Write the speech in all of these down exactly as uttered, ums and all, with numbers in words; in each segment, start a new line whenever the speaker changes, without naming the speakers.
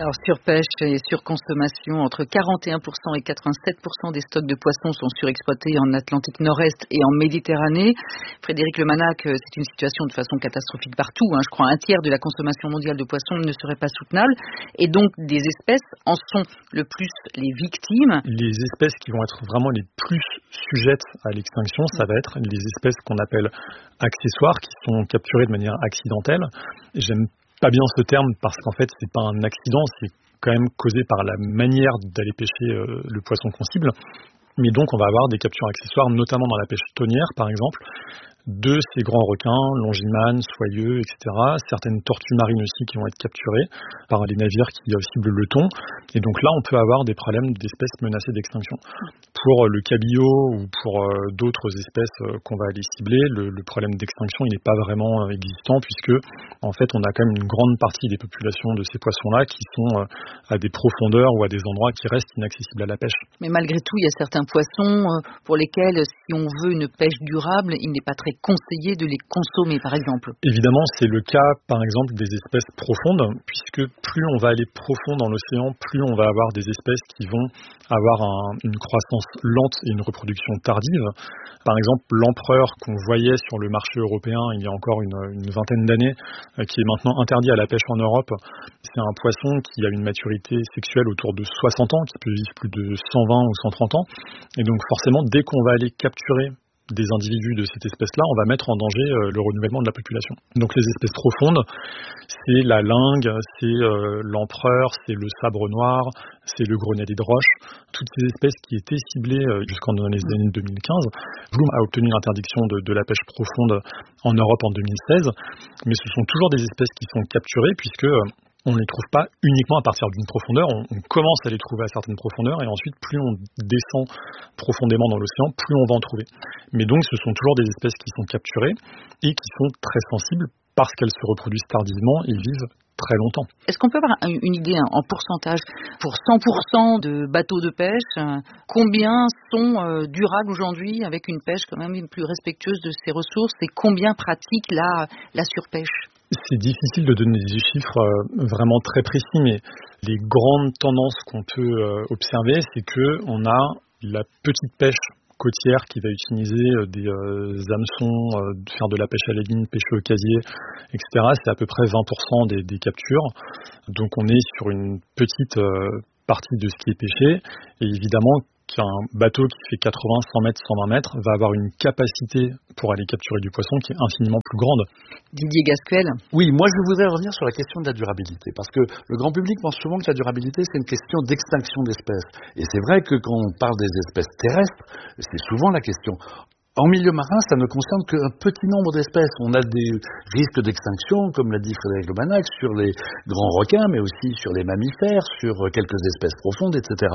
Alors surpêche et surconsommation, entre quarante et un pour cent et quatre-vingt-sept pour cent des stocks de poissons sont surexploités en Atlantique Nord-Est et en Méditerranée. Frédéric Lemanac, c'est une situation de façon catastrophique partout. Hein. Je crois un tiers de la consommation mondiale de poissons ne serait pas soutenable. Et donc des espèces en sont le plus les victimes.
Les espèces qui vont être vraiment les plus sujettes à l'extinction, ça va être les espèces qu'on appelle accessoires, qui sont capturées de manière accidentelle. Et j'aime pas bien ce terme parce qu'en fait c'est pas un accident, c'est quand même causé par la manière d'aller pêcher euh, le poisson qu'on cible. Mais donc on va avoir des captures accessoires, notamment dans la pêche tonnière par exemple, de ces grands requins, longimanes, soyeux, et cetera. Certaines tortues marines aussi qui vont être capturées par les navires qui euh, ciblent le thon. Et donc là, on peut avoir des problèmes d'espèces menacées d'extinction. Pour le cabillaud ou pour euh, d'autres espèces euh, qu'on va aller cibler, le, le problème d'extinction, il n'est pas vraiment euh, existant puisque, en fait, on a quand même une grande partie des populations de ces poissons-là qui sont euh, à des profondeurs ou à des endroits qui restent inaccessibles à la pêche.
Mais malgré tout, il y a certains poissons euh, pour lesquels, si on veut une pêche durable, il n'est pas très conseillé de les consommer, par exemple.
Évidemment, c'est le cas, par exemple, des espèces profondes, puisque plus on va aller profond dans l'océan, plus on va avoir des espèces qui vont avoir un, une croissance lente et une reproduction tardive. Par exemple, l'empereur qu'on voyait sur le marché européen il y a encore une, une vingtaine d'années, euh, qui est maintenant interdit à la pêche en Europe, c'est un poisson qui a une maturité sexuelle autour de soixante ans, qui peut vivre plus de cent vingt ou cent trente ans. Et donc forcément, dès qu'on va aller capturer des individus de cette espèce-là, on va mettre en danger euh, le renouvellement de la population. Donc les espèces profondes, c'est la lingue, c'est euh, l'empereur, c'est le sabre noir, c'est le grenadier de roche. Toutes ces espèces qui étaient ciblées euh, jusqu'en les années deux mille quinze. Bloom a obtenu l'interdiction de, de la pêche profonde en Europe en deux mille seize, mais ce sont toujours des espèces qui sont capturées puisque euh, on ne les trouve pas uniquement à partir d'une profondeur, on, on commence à les trouver à certaines profondeurs et ensuite plus on descend profondément dans l'océan, plus on va en trouver. Mais donc ce sont toujours des espèces qui sont capturées et qui sont très sensibles parce qu'elles se reproduisent tardivement et vivent très longtemps.
Est-ce qu'on peut avoir une idée en pourcentage pour cent pour cent de bateaux de pêche, combien sont euh, durables aujourd'hui avec une pêche quand même plus respectueuse de ses ressources et combien pratiquent la, la surpêche?
C'est difficile de donner des chiffres euh, vraiment très précis, mais les grandes tendances qu'on peut euh, observer, c'est que on a la petite pêche côtière qui va utiliser euh, des euh, hameçons, euh, faire de la pêche à la ligne, pêche au casier, et cetera. C'est à peu près vingt pour cent des, des captures. Donc on est sur une petite euh, partie de ce qui est pêché. Et évidemment, qu'un bateau qui fait quatre-vingts, cent mètres, cent vingt mètres va avoir une capacité pour aller capturer du poisson qui est infiniment plus grande.
Didier Gasquel.
Oui, moi je voudrais revenir sur la question de la durabilité, parce que le grand public pense souvent que la durabilité c'est une question d'extinction d'espèces. Et c'est vrai que quand on parle des espèces terrestres, c'est souvent la question. En milieu marin, ça ne concerne qu'un petit nombre d'espèces. On a des risques d'extinction, comme l'a dit Frédéric Lemanac, sur les grands requins, mais aussi sur les mammifères, sur quelques espèces profondes, et cetera.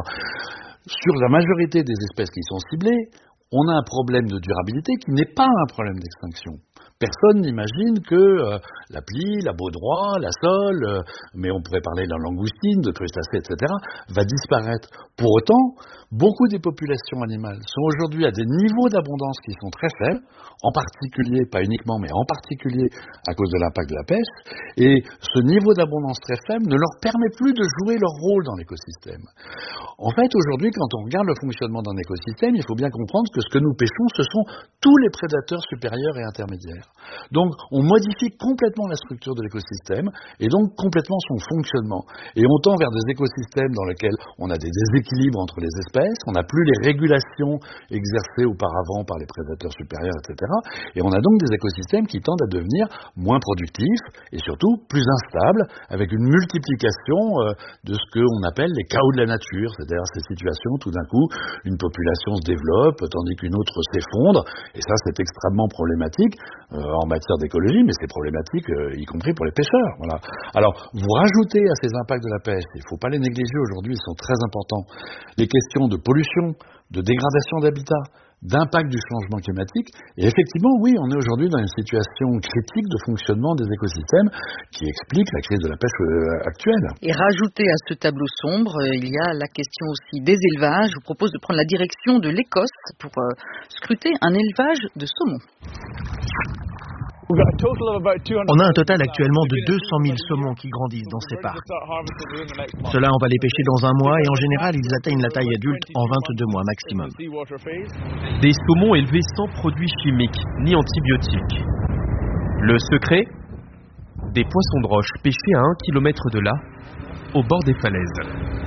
Sur la majorité des espèces qui sont ciblées, on a un problème de durabilité qui n'est pas un problème d'extinction. Personne n'imagine que euh, la plie, la baudroie, la sole, euh, mais on pourrait parler de la langoustine, de crustacés, et cetera, va disparaître. Pour autant, beaucoup des populations animales sont aujourd'hui à des niveaux d'abondance qui sont très faibles, en particulier, pas uniquement, mais en particulier à cause de l'impact de la pêche, et ce niveau d'abondance très faible ne leur permet plus de jouer leur rôle dans l'écosystème. En fait, aujourd'hui, quand on regarde le fonctionnement d'un écosystème, il faut bien comprendre que ce que nous pêchons, ce sont tous les prédateurs supérieurs et intermédiaires. Donc, on modifie complètement la structure de l'écosystème et donc complètement son fonctionnement. Et on tend vers des écosystèmes dans lesquels on a des déséquilibres entre les espèces, on n'a plus les régulations exercées auparavant par les prédateurs supérieurs, et cetera. Et on a donc des écosystèmes qui tendent à devenir moins productifs et surtout plus instables, avec une multiplication euh, de ce qu'on appelle les chaos de la nature, c'est-à-dire ces situations, tout d'un coup, une population se développe tandis qu'une autre s'effondre, et ça c'est extrêmement problématique. Euh, en matière d'écologie, mais c'est problématique, euh, y compris pour les pêcheurs. Voilà. Alors, vous rajoutez à ces impacts de la pêche, il ne faut pas les négliger aujourd'hui, ils sont très importants, les questions de pollution, de dégradation d'habitat, d'impact du changement climatique. Et effectivement, oui, on est aujourd'hui dans une situation critique de fonctionnement des écosystèmes qui explique la crise de la pêche euh, actuelle.
Et rajouter à ce tableau sombre, il y a la question aussi des élevages. Je vous propose de prendre la direction de l'Écosse pour euh, scruter un élevage de saumon.
On a un total actuellement de deux cent mille saumons qui grandissent dans ces parcs. Ceux-là, on va les pêcher dans un mois et en général, ils atteignent la taille adulte en vingt-deux mois maximum.
Des saumons élevés sans produits chimiques ni antibiotiques. Le secret ? Des poissons de roche pêchés à un kilomètre de là, au bord des falaises.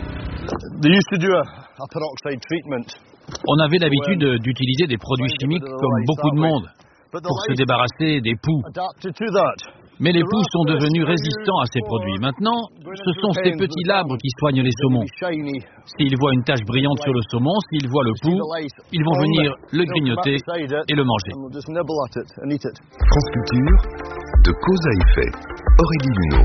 On avait l'habitude d'utiliser des produits chimiques comme beaucoup de monde pour se débarrasser des poux. Mais les poux sont devenus résistants à ces produits. Maintenant, ce sont ces petits labres qui soignent les saumons. S'ils voient une tache brillante sur le saumon, s'ils voient le poux, ils vont venir le grignoter et le manger.
France Culture, de cause à effet. Aurélie Luneau.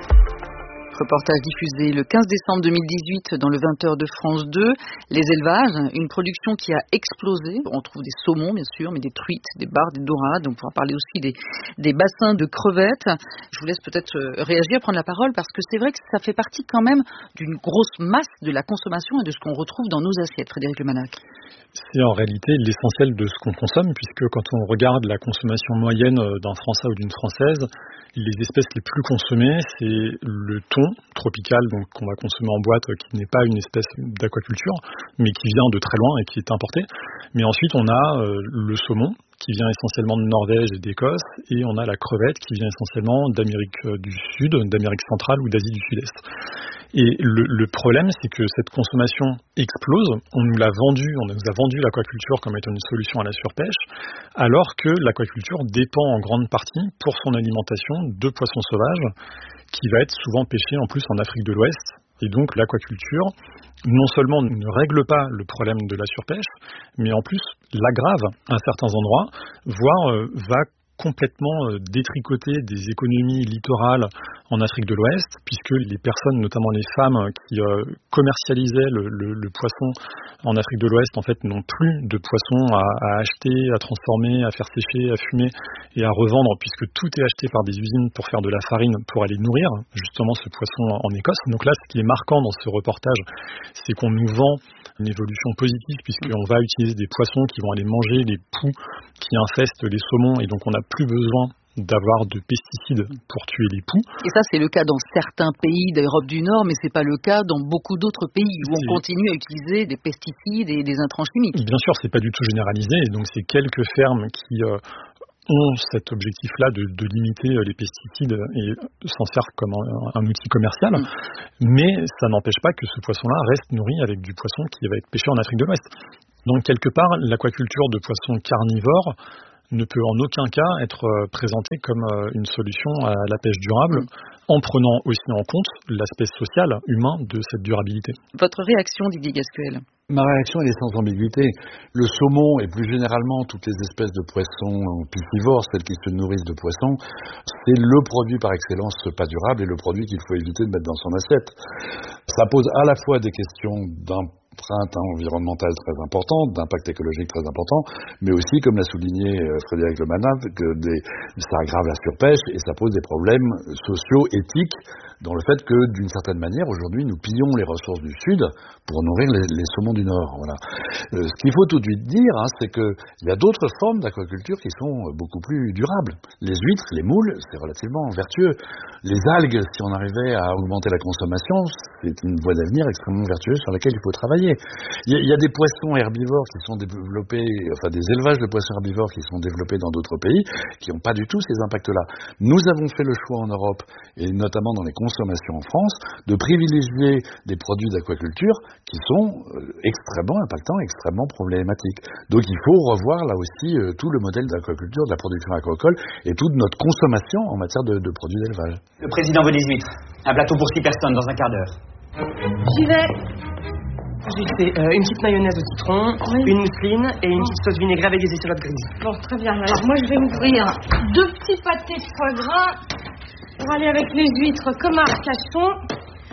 Reportage diffusé le quinze décembre deux mille dix-huit dans le vingt heures de France deux. Les élevages, une production qui a explosé. On trouve des saumons, bien sûr, mais des truites, des bars, des dorades. On pourra parler aussi des, des bassins de crevettes. Je vous laisse peut-être réagir, prendre la parole, parce que c'est vrai que ça fait partie quand même d'une grosse masse de la consommation et de ce qu'on retrouve dans nos assiettes. Frédéric Lemanac.
C'est en réalité l'essentiel de ce qu'on consomme, puisque quand on regarde la consommation moyenne d'un Français ou d'une Française, les espèces les plus consommées, c'est le thon tropical, donc qu'on va consommer en boîte, qui n'est pas une espèce d'aquaculture, mais qui vient de très loin et qui est importé. Mais ensuite, on a euh, le saumon, qui vient essentiellement de Norvège et d'Écosse, et on a la crevette, qui vient essentiellement d'Amérique du Sud, d'Amérique centrale ou d'Asie du Sud-Est. Et le, le problème, c'est que cette consommation explose. On nous l'a vendu, on nous a vendu l'aquaculture comme étant une solution à la surpêche, alors que l'aquaculture dépend en grande partie, pour son alimentation, de poissons sauvages, qui va être souvent pêché en plus en Afrique de l'Ouest. Et donc l'aquaculture, non seulement ne règle pas le problème de la surpêche, mais en plus l'aggrave à certains endroits, voire euh, va complètement euh, détricoter des économies littorales en Afrique de l'Ouest, puisque les personnes, notamment les femmes qui euh, commercialisaient le, le, le poisson en Afrique de l'Ouest, en fait, n'ont plus de poissons à, à acheter, à transformer, à faire sécher, à fumer et à revendre, puisque tout est acheté par des usines pour faire de la farine, pour aller nourrir justement ce poisson en Écosse. Donc là, ce qui est marquant dans ce reportage, c'est qu'on nous vend une évolution positive, puisqu'on va utiliser des poissons qui vont aller manger les poux qui infestent les saumons, et donc on n'a plus besoin d'avoir de pesticides pour tuer les poux.
Et ça, c'est le cas dans certains pays d'Europe du Nord, mais c'est pas le cas dans beaucoup d'autres pays où on continue à utiliser des pesticides et des intrants chimiques.
Bien sûr, c'est pas du tout généralisé, et donc c'est quelques fermes qui euh, ont cet objectif-là de, de limiter les pesticides et s'en servent comme un, un outil commercial, mmh. mais ça n'empêche pas que ce poisson-là reste nourri avec du poisson qui va être pêché en Afrique de l'Ouest. Donc quelque part, l'aquaculture de poissons carnivores ne peut en aucun cas être présentée comme une solution à la pêche durable, en prenant aussi en compte l'aspect social, humain de cette durabilité.
Votre réaction, Didier Gasquel?
Ma réaction, elle est sans ambiguïté. Le saumon et plus généralement toutes les espèces de poissons piscivores, celles qui se nourrissent de poissons, c'est le produit par excellence pas durable et le produit qu'il faut éviter de mettre dans son assiette. Ça pose à la fois des questions d'empreinte environnementale très importante, d'impact écologique très important, mais aussi, comme l'a souligné Frédéric Lemanac, que des, ça aggrave la surpêche et ça pose des problèmes sociaux, éthiques, dans le fait que, d'une certaine manière, aujourd'hui, nous pillons les ressources du Sud pour nourrir les, les saumons du Nord. Voilà. Euh, ce qu'il faut tout de suite dire, hein, c'est qu'il y a d'autres formes d'aquaculture qui sont beaucoup plus durables. Les huîtres, les moules, c'est relativement vertueux. Les algues, si on arrivait à augmenter la consommation, c'est une voie d'avenir extrêmement vertueuse sur laquelle il faut travailler. Il y a, il y a des poissons herbivores qui sont développés, enfin des élevages de poissons herbivores qui sont développés dans d'autres pays, qui n'ont pas du tout ces impacts-là. Nous avons fait le choix en Europe, et notamment dans les consommations en France, de privilégier des produits d'aquaculture qui sont euh, extrêmement impactants, extrêmement problématiques. Donc il faut revoir là aussi euh, tout le modèle d'aquaculture, de la production aquacole et toute notre consommation en matière de, de produits d'élevage.
Le président veut des huîtres. Un plateau pour six personnes dans un quart d'heure.
J'y vais. J'ai fait euh, une petite mayonnaise au citron, oui. une mousseline et une petite sauce vinaigrée avec des échalotes grises.
Bon, très bien. Alors moi, je vais m'ouvrir deux petits pâtés de foie gras pour aller avec les huîtres comme à Arcachon.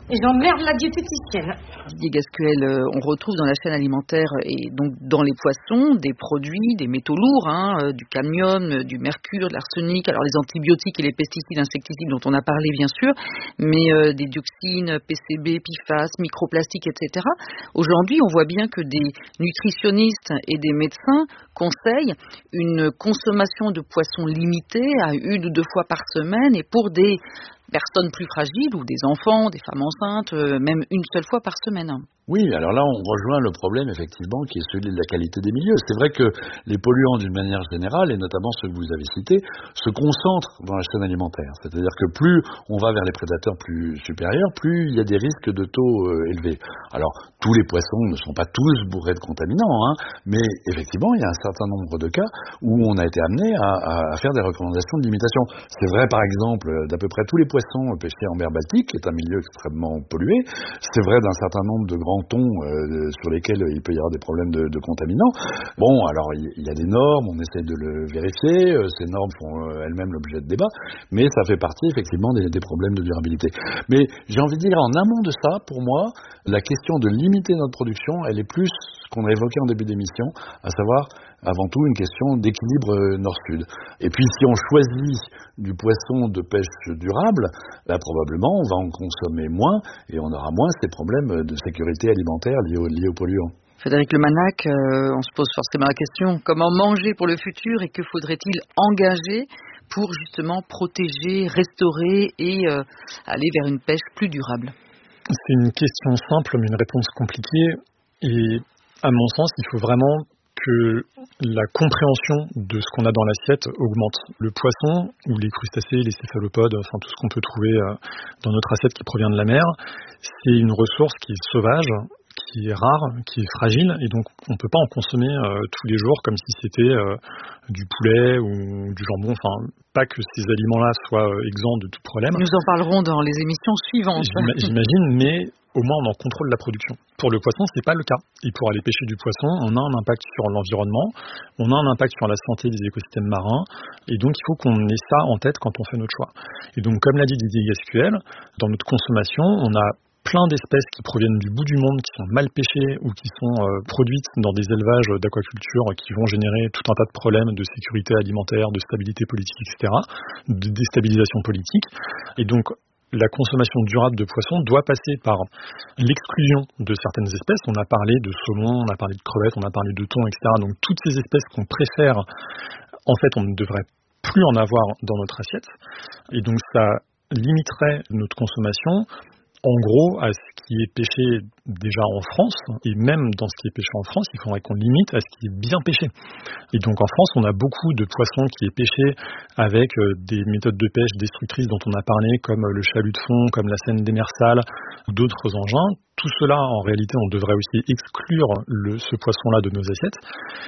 Et j'emmerde la diététicienne.
Didier Gascuel, euh, on retrouve dans la chaîne alimentaire et donc dans les poissons des produits, des métaux lourds, hein, euh, du cadmium, euh, du mercure, de l'arsenic, alors les antibiotiques et les pesticides, insecticides dont on a parlé bien sûr, mais euh, des dioxines, P C B, P F A S, microplastiques, et cetera. Aujourd'hui, on voit bien que des nutritionnistes et des médecins conseillent une consommation de poissons limitée à une ou deux fois par semaine et pour des personnes plus fragiles ou des enfants, des femmes enceintes, euh, même une seule fois par semaine.
Oui, alors là, on rejoint le problème, effectivement, qui est celui de la qualité des milieux. C'est vrai que les polluants, d'une manière générale, et notamment ceux que vous avez cités, se concentrent dans la chaîne alimentaire. C'est-à-dire que plus on va vers les prédateurs plus supérieurs, plus il y a des risques de taux euh, élevés. Alors, tous les poissons ne sont pas tous bourrés de contaminants, hein, mais effectivement, il y a un certain nombre de cas où on a été amené à, à faire des recommandations de limitation. C'est vrai, par exemple, d'à peu près tous les poissons pêchés en mer Baltique, qui est un milieu extrêmement pollué. C'est vrai d'un certain nombre de grands thons euh, sur lesquels il peut y avoir des problèmes de, de contaminants. Bon, alors il y, y a des normes, on essaie de le vérifier, euh, ces normes font euh, elles-mêmes l'objet de débats, mais ça fait partie effectivement des, des problèmes de durabilité. Mais j'ai envie de dire, en amont de ça, pour moi, la question de limiter notre production, elle est plus ce qu'on a évoqué en début d'émission, à savoir avant tout une question d'équilibre nord-sud. Et puis si on choisit du poisson de pêche durable, là probablement on va en consommer moins et on aura moins ces problèmes de sécurité alimentaire liés aux, liés aux polluants.
Frédéric Lemanac, euh, on se pose forcément la question, comment manger pour le futur et que faudrait-il engager pour justement protéger, restaurer et euh, aller vers une pêche plus durable?
C'est une question simple mais une réponse compliquée et à mon sens il faut vraiment que la compréhension de ce qu'on a dans l'assiette augmente. Le poisson, ou les crustacés, les céphalopodes, enfin tout ce qu'on peut trouver dans notre assiette qui provient de la mer, c'est une ressource qui est sauvage, qui est rare, qui est fragile, et donc on ne peut pas en consommer euh, tous les jours comme si c'était euh, du poulet ou du jambon, enfin pas que ces aliments-là soient euh, exempts de tout problème.
Nous en parlerons dans les émissions suivantes.
J'imagine, mais au moins on en contrôle la production. Pour le poisson, c'est pas le cas. Et pour aller pêcher du poisson, on a un impact sur l'environnement, on a un impact sur la santé des écosystèmes marins, et donc il faut qu'on ait ça en tête quand on fait notre choix. Et donc comme l'a dit Didier Gascuel, dans notre consommation, on a plein d'espèces qui proviennent du bout du monde, qui sont mal pêchées ou qui sont euh, produites dans des élevages d'aquaculture qui vont générer tout un tas de problèmes de sécurité alimentaire, de stabilité politique, et cetera, de déstabilisation politique. Et donc, la consommation durable de poissons doit passer par l'exclusion de certaines espèces. On a parlé de saumon, on a parlé de crevettes, on a parlé de thon, et cetera. Donc, toutes ces espèces qu'on préfère, en fait, on ne devrait plus en avoir dans notre assiette. Et donc, ça limiterait notre consommation en gros, à ce qui est pêché déjà en France, et même dans ce qui est pêché en France, il faudrait qu'on limite à ce qui est bien pêché. Et donc en France, on a beaucoup de poissons qui est pêché avec des méthodes de pêche destructrices dont on a parlé, comme le chalut de fond, comme la seine démersale, ou d'autres engins. Tout cela, en réalité, on devrait aussi exclure le, ce poisson-là de nos assiettes.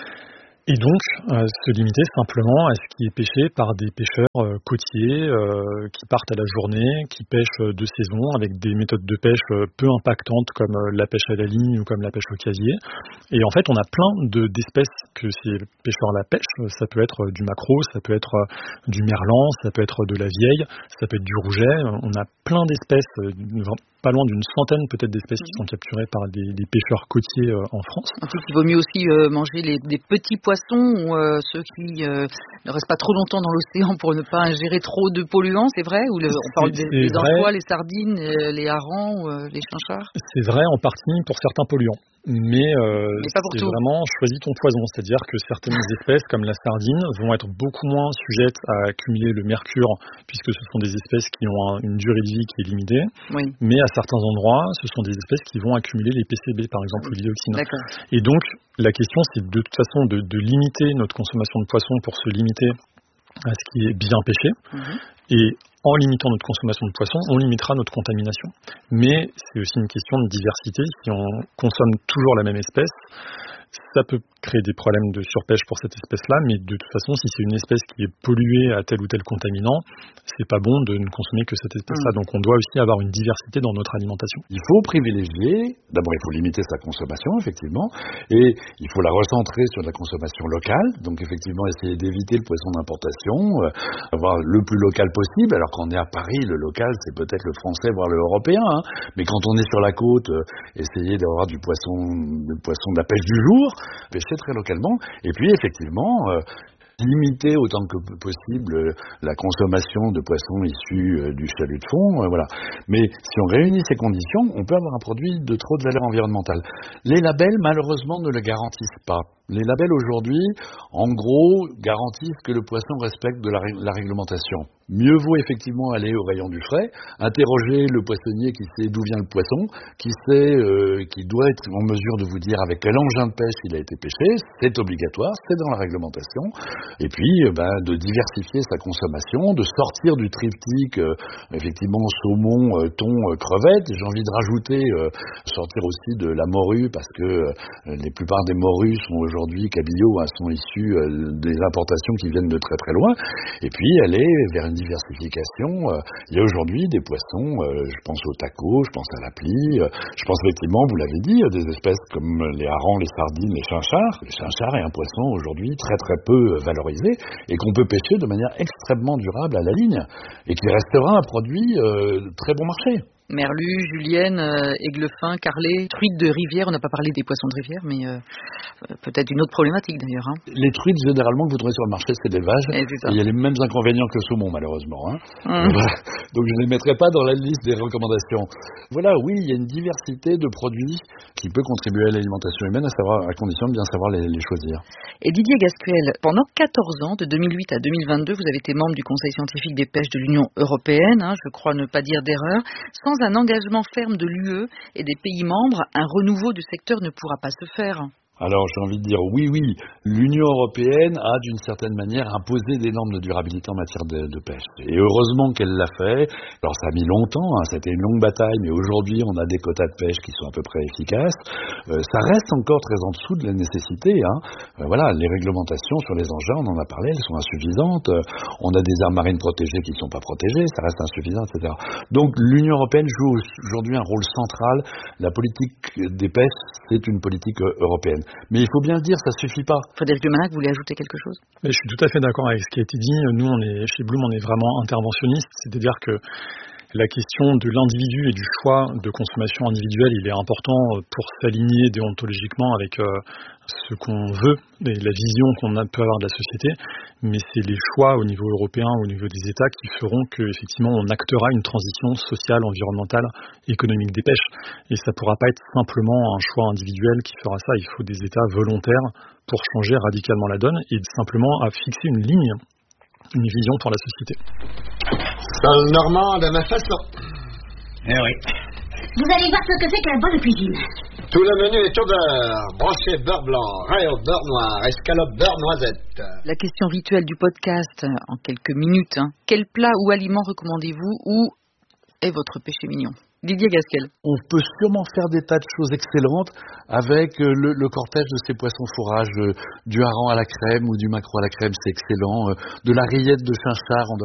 Et donc, euh, se limiter simplement à ce qui est pêché par des pêcheurs euh, côtiers euh, qui partent à la journée, qui pêchent de saison avec des méthodes de pêche euh, peu impactantes comme euh, la pêche à la ligne ou comme la pêche au casier. Et en fait, on a plein de, d'espèces que ces pêcheurs-là pêchent. Ça peut être du maquereau, ça peut être du merlan, ça peut être de la vieille, ça peut être du rouget. On a plein d'espèces, euh, pas loin d'une centaine peut-être d'espèces qui sont capturées par des, des pêcheurs côtiers euh, en France.
En fait, il vaut mieux aussi euh, manger les, des petits poissons ou euh, ceux qui euh, ne restent pas trop longtemps dans l'océan pour ne pas ingérer trop de polluants, c'est vrai? Ou le, on parle des, des anchois, les sardines, les, les harengs, ou, euh, les chinchards?
C'est vrai en partie pour certains polluants. Mais, euh,
mais pas pour
c'est
tout.
Vraiment choisis ton poison, c'est-à-dire que certaines espèces comme la sardine vont être beaucoup moins sujettes à accumuler le mercure puisque ce sont des espèces qui ont un, une durée de vie qui est limitée,
oui.
Mais à certains endroits ce sont des espèces qui vont accumuler les P C B par exemple, oui. Ou les dioxines.
D'accord.
Et donc la question c'est de toute façon de, de limiter notre consommation de poisson pour se limiter à ce qui est bien pêché. Mm-hmm. Et en limitant notre consommation de poisson, on limitera notre contamination. Mais c'est aussi une question de diversité. Si on consomme toujours la même espèce, ça peut créer des problèmes de surpêche pour cette espèce-là, mais de toute façon, si c'est une espèce qui est polluée à tel ou tel contaminant, c'est pas bon de ne consommer que cette espèce-là. Donc on doit aussi avoir une diversité dans notre alimentation.
Il faut privilégier, d'abord il faut limiter sa consommation, effectivement, et il faut la recentrer sur la consommation locale, donc effectivement essayer d'éviter le poisson d'importation, euh, avoir le plus local possible, alors qu'on est à Paris, le local c'est peut-être le français, voire le européen, hein, mais quand on est sur la côte, euh, essayer d'avoir du poisson, du poisson de la pêche du jour, pêcher très localement, et puis effectivement euh, limiter autant que possible euh, la consommation de poissons issus euh, du chalut de fond, euh, voilà. Mais si on réunit ces conditions, on peut avoir un produit de trop de valeur environnementale. Les labels, malheureusement, ne le garantissent pas. Les labels aujourd'hui, en gros, garantissent que le poisson respecte de la, ré- la réglementation. Mieux vaut effectivement aller au rayon du frais, interroger le poissonnier qui sait d'où vient le poisson, qui sait, euh, qui doit être en mesure de vous dire avec quel engin de pêche il a été pêché. C'est obligatoire, c'est dans la réglementation. Et puis, euh, ben, de diversifier sa consommation, de sortir du triptyque, euh, effectivement, saumon, euh, thon, euh, crevette. J'ai envie de rajouter, euh, sortir aussi de la morue, parce que euh, les plupart des morues sont aujourd'hui, cabillaud, hein, sont issues euh, des importations qui viennent de très très loin. Et puis, aller vers une diversification. Euh, il y a aujourd'hui des poissons, euh, je pense au taco, je pense à la plie, euh, je pense effectivement, vous l'avez dit, euh, des espèces comme les harengs, les sardines, les chinchards. Le chinchard est un poisson aujourd'hui très très peu euh, valorisé et qu'on peut pêcher de manière extrêmement durable à la ligne et qui restera un produit euh, très bon marché.
Merlu, julienne, euh, aiglefin, carlet, truites de rivière. On n'a pas parlé des poissons de rivière, mais euh, peut-être une autre problématique d'ailleurs. Hein.
Les truites, généralement, que vous trouvez sur le marché, c'est l'élevage. Et,
et
il y a les mêmes inconvénients que le saumon, malheureusement. Hein. Mmh. Donc je ne les mettrai pas dans la liste des recommandations. Voilà, oui, il y a une diversité de produits qui peut contribuer à l'alimentation humaine, à, savoir, à condition de bien savoir les, les choisir.
Et Didier Gasquel, pendant quatorze ans, de deux mille huit à deux mille vingt-deux, vous avez été membre du Conseil scientifique des pêches de l'Union européenne, hein, je crois ne pas dire d'erreur. Sans un engagement ferme de l'U E et des pays membres, un renouveau du secteur ne pourra pas se faire.
Alors j'ai envie de dire oui, oui, l'Union européenne a d'une certaine manière imposé des normes de durabilité en matière de, de pêche. Et heureusement qu'elle l'a fait. Alors ça a mis longtemps, hein, c'était une longue bataille, mais aujourd'hui on a des quotas de pêche qui sont à peu près efficaces. Euh, ça reste encore très en dessous de la nécessité. Hein. Euh, voilà, les réglementations sur les engins, on en a parlé, elles sont insuffisantes. Euh, on a des aires marines protégées qui ne sont pas protégées, ça reste insuffisant, et cetera. Donc l'Union européenne joue aujourd'hui un rôle central. La politique des pêches, c'est une politique euh, européenne. Mais il faut bien le dire, ça suffit pas.
Frédéric Lemanac, vous voulez ajouter quelque chose ?
Mais je suis tout à fait d'accord avec ce qui a été dit. Nous, on est, chez Bloom, on est vraiment interventionniste, c'est-à-dire que la question de l'individu et du choix de consommation individuelle, il est important pour s'aligner déontologiquement avec euh, ce qu'on veut et la vision qu'on a, peut avoir de la société, mais c'est les choix au niveau européen, au niveau des États qui feront qu'effectivement on actera une transition sociale, environnementale, économique des pêches. Et ça ne pourra pas être simplement un choix individuel qui fera ça. Il faut des États volontaires pour changer radicalement la donne et simplement à fixer une ligne, une vision pour la société.
Sol normand de ma façon.
Eh oui.
Vous allez voir ce que c'est que la bonne cuisine.
Tout le menu est au beurre. Brochet beurre blanc, rail au beurre noir, escalope beurre noisette.
La question rituelle du podcast, en quelques minutes. Hein. Quel plat ou aliment recommandez-vous ou est votre péché mignon ? Didier Gasquel.
On peut sûrement faire des tas de choses excellentes avec le, le cortège de ces poissons fourrages, du hareng à la crème ou du maquereau à la crème, c'est excellent. De la rillette de chinchard, on